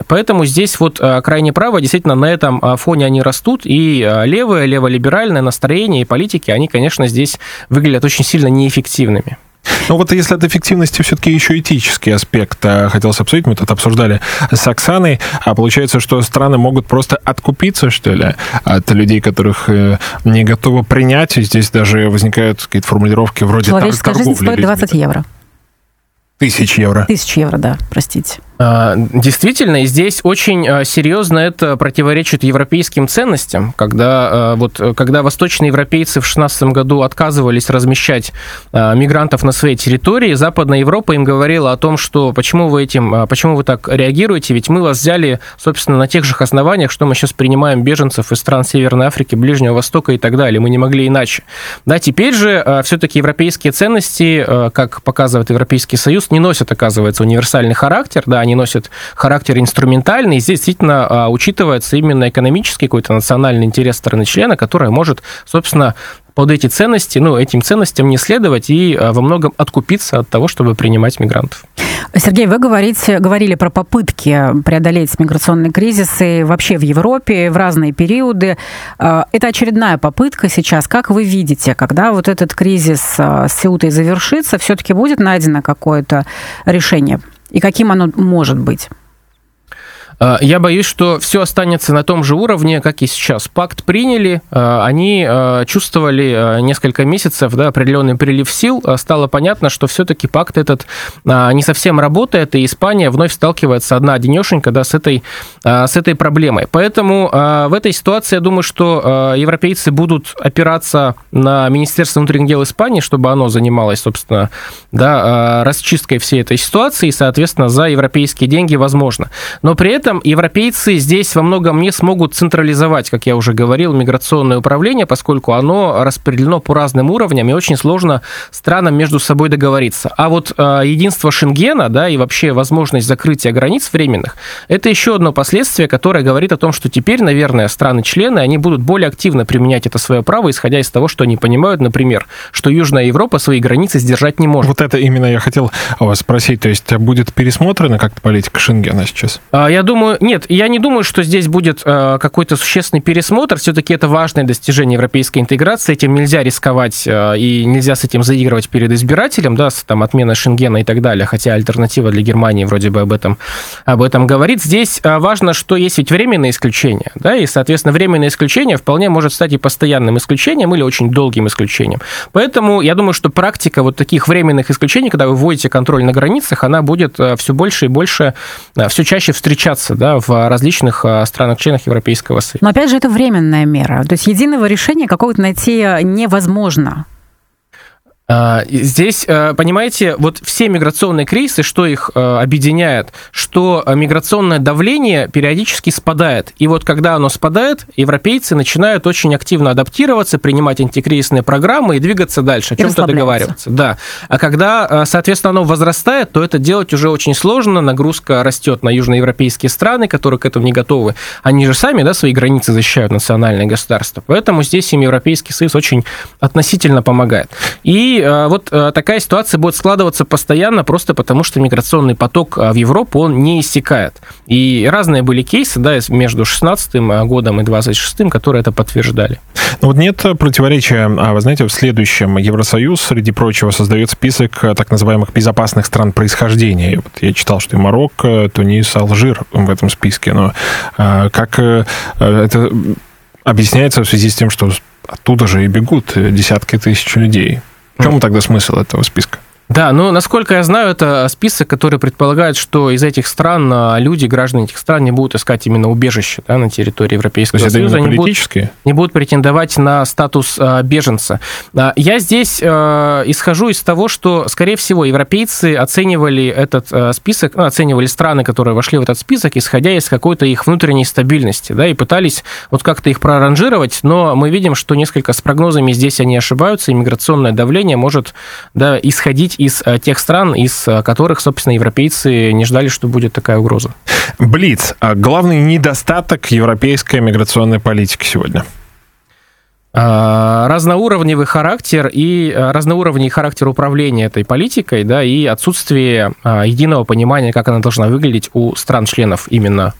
Поэтому здесь вот крайне правые, действительно, на этом фоне они растут, и левые, леволиберальное настроение и политики, они, конечно, здесь выглядят очень сильно неэффективными. Ну вот если от эффективности все-таки еще этический аспект хотелось обсудить, мы тут обсуждали с Оксаной, а получается, что страны могут просто откупиться, что ли, от людей, которых не готовы принять, и здесь даже возникают какие-то формулировки вроде человеческая жизнь стоит 20 евро. 1000 евро. 1000 евро, да, простите. Действительно, и здесь очень серьезно это противоречит европейским ценностям, когда восточные европейцы в 2016 году отказывались размещать мигрантов на своей территории, Западная Европа им говорила о том, что почему вы так реагируете, ведь мы вас взяли, собственно, на тех же основаниях, что мы сейчас принимаем беженцев из стран Северной Африки, Ближнего Востока и так далее, мы не могли иначе. Да, теперь же все-таки европейские ценности, как показывает Европейский Союз, не носят, оказывается, универсальный характер, да, они носят характер инструментальный, и здесь действительно учитывается именно экономический какой-то национальный интерес стороны-члена, которая может, собственно, под эти ценности, этим ценностям не следовать и во многом откупиться от того, чтобы принимать мигрантов. Сергей, вы говорили про попытки преодолеть миграционные кризисы вообще в Европе в разные периоды. Это очередная попытка сейчас. Как вы видите, когда вот этот кризис с Сеутой завершится, все-таки будет найдено какое-то решение? И каким оно может быть? Я боюсь, что все останется на том же уровне, как и сейчас. Пакт приняли, они чувствовали несколько месяцев, да, определенный прилив сил. Стало понятно, что все-таки пакт этот не совсем работает, и Испания вновь сталкивается одна-одинешенька, да, с этой проблемой. Поэтому в этой ситуации, я думаю, что европейцы будут опираться на Министерство внутренних дел Испании, чтобы оно занималось, собственно, да, расчисткой всей этой ситуации, и, соответственно, за европейские деньги возможно. Но при этом европейцы здесь во многом не смогут централизовать, как я уже говорил, миграционное управление, поскольку оно распределено по разным уровням, и очень сложно странам между собой договориться. А вот единство Шенгена, да, и вообще возможность закрытия границ временных, это еще одно последствие, которое говорит о том, что теперь, наверное, страны-члены, они будут более активно применять это свое право, исходя из того, что они понимают, например, что Южная Европа свои границы сдержать не может. Вот это именно я хотел у вас спросить, то есть будет пересмотрена как-то политика Шенгена сейчас? Я не думаю, что здесь будет какой-то существенный пересмотр. Все-таки это важное достижение европейской интеграции. Этим нельзя рисковать и нельзя с этим заигрывать перед избирателем, да, там, отмена Шенгена и так далее. Хотя альтернатива для Германии вроде бы об этом говорит. Здесь важно, что есть ведь временное исключение, да, и, соответственно, временное исключение вполне может стать и постоянным исключением или очень долгим исключением. Поэтому я думаю, что практика вот таких временных исключений, когда вы вводите контроль на границах, она будет все больше и больше, все чаще встречаться, да, в различных странах-членах Европейского Союза. Но опять же, это временная мера. То есть единого решения какого-то найти невозможно. Здесь, понимаете, вот все миграционные кризисы, что их объединяет, что миграционное давление периодически спадает. И вот когда оно спадает, европейцы начинают очень активно адаптироваться, принимать антикризисные программы и двигаться дальше, о чем-то договариваться. Да. А когда, соответственно, оно возрастает, то это делать уже очень сложно, нагрузка растет на южноевропейские страны, которые к этому не готовы. Они же сами, да, свои границы защищают, национальные государства. Поэтому здесь им Европейский Союз очень относительно помогает. И вот такая ситуация будет складываться постоянно, просто потому что миграционный поток в Европу, он не иссякает. И разные были кейсы, да, между 2016 годом и 2026, которые это подтверждали. Но вот нет противоречия, вы знаете, в следующем Евросоюз, среди прочего, создает список так называемых безопасных стран происхождения. Вот я читал, что и Марокко, Тунис, Алжир в этом списке. Но как это объясняется в связи с тем, что оттуда же и бегут десятки тысяч людей? В чем тогда смысл этого списка? Да, насколько я знаю, это список, который предполагает, что из этих стран люди, граждане этих стран, не будут искать именно убежище, да, на территории Европейского Союза. Это политические? Не будут претендовать на статус беженца. Я здесь исхожу из того, что, скорее всего, европейцы оценивали этот список, оценивали страны, которые вошли в этот список, исходя из какой-то их внутренней стабильности, да, и пытались вот как-то их проранжировать, но мы видим, что несколько с прогнозами здесь они ошибаются, и миграционное давление может, да, исходить из тех стран, из которых, собственно, европейцы не ждали, что будет такая угроза. Блиц. Главный недостаток европейской миграционной политики сегодня? Разноуровневый характер и разноуровневый характер управления этой политикой, да, и отсутствие единого понимания, как она должна выглядеть у стран-членов именно